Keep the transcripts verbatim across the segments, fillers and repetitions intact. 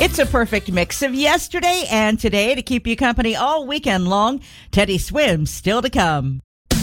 It's a perfect mix of yesterday and today to keep you company all weekend long. Teddy Swims still to come.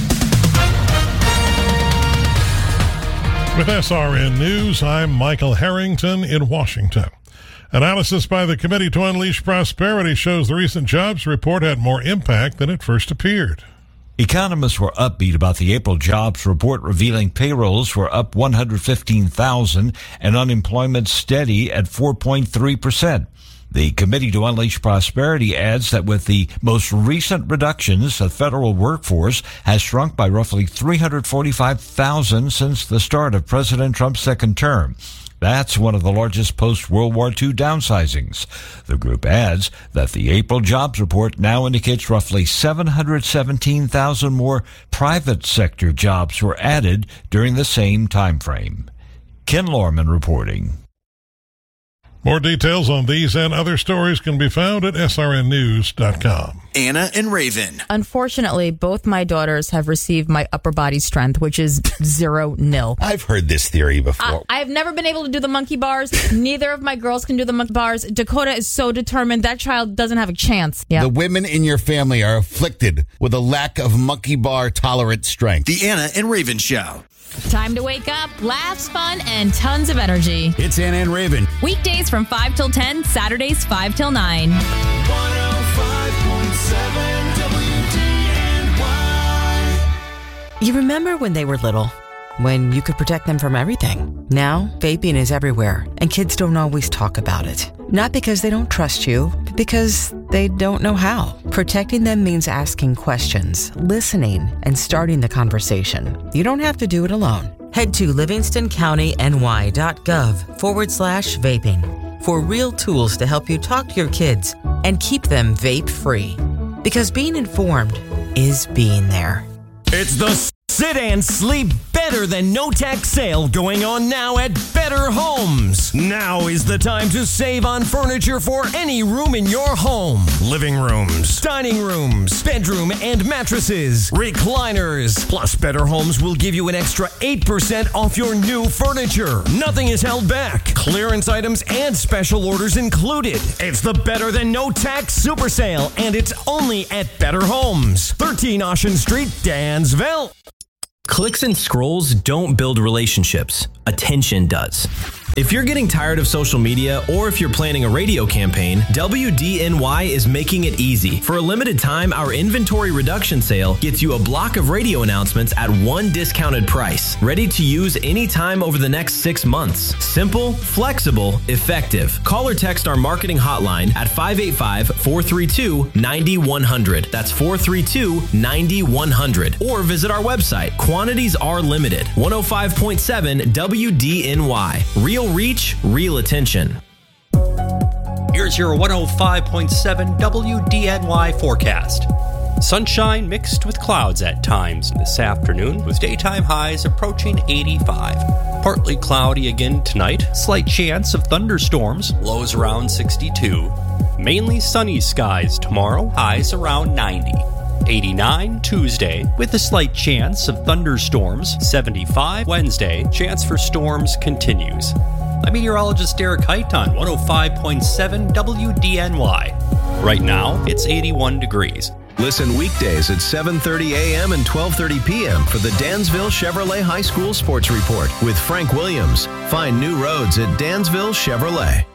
With S R N News, I'm Michael Harrington in Washington. Analysis by the Committee to Unleash Prosperity shows the recent jobs report had more impact than it first appeared. Economists were upbeat about the April jobs report, revealing payrolls were up one hundred fifteen thousand and unemployment steady at four point three percent. The Committee to Unleash Prosperity adds that with the most recent reductions, the federal workforce has shrunk by roughly three hundred forty-five thousand since the start of President Trump's second term. That's one of the largest post-World War Two downsizings. The group adds that the April jobs report now indicates roughly seven hundred seventeen thousand more private sector jobs were added during the same time frame. Ken Lorman reporting. More details on these and other stories can be found at S R N news dot com. Anna and Raven. Unfortunately, both my daughters have received my upper body strength, which is zero nil. I've heard this theory before. I, I've never been able to do the monkey bars. Neither of my girls can do the monkey bars. Dakota is so determined. That child doesn't have a chance. Yeah. The women in your family are afflicted with a lack of monkey bar tolerant strength. The Anna and Raven Show. Time to wake up, laughs, fun, and tons of energy. It's Anna and Raven. Weekdays from five till ten, Saturdays five till nine. one oh five point seven W D N Y. You remember when they were little? When you could protect them from everything. Now, vaping is everywhere, and kids don't always talk about it. Not because they don't trust you, but because they don't know how. Protecting them means asking questions, listening, and starting the conversation. You don't have to do it alone. Head to livingstoncountyny.gov forward slash vaping for real tools to help you talk to your kids and keep them vape-free. Because being informed is being there. It's the Sit and Sleep Better Than No Tax sale going on now at Better Homes. Now is the time to save on furniture for any room in your home. Living rooms, dining rooms, bedroom and mattresses, recliners. Plus, Better Homes will give you an extra eight percent off your new furniture. Nothing is held back. Clearance items and special orders included. It's the Better Than No Tax Super Sale, and it's only at Better Homes, thirteen Ocean Street, Dansville. Clicks and scrolls don't build relationships. Attention does. If you're getting tired of social media or if you're planning a radio campaign, W D N Y is making it easy. For a limited time, our inventory reduction sale gets you a block of radio announcements at one discounted price. Ready to use anytime over the next six months. Simple, flexible, effective. Call or text our marketing hotline at five eight five, four three two, nine one zero zero. That's four three two, nine one zero zero. Or visit our website. Quantities are limited. one oh five point seven W D N Y. Real reach, real attention. Here's your one oh five point seven W D N Y forecast. Sunshine mixed with clouds at times this afternoon, with daytime highs approaching eighty-five. Partly cloudy again tonight, slight chance of thunderstorms, lows around sixty-two. Mainly sunny skies tomorrow, highs around ninety. eighty-nine Tuesday, with a slight chance of thunderstorms. seventy-five Wednesday, chance for storms continues. I'm meteorologist Derek Height on one oh five point seven W D N Y. Right now, it's eighty-one degrees. Listen weekdays at seven thirty a.m. and twelve thirty p.m. for the Dansville Chevrolet High School Sports Report with Frank Williams. Find new roads at Dansville Chevrolet.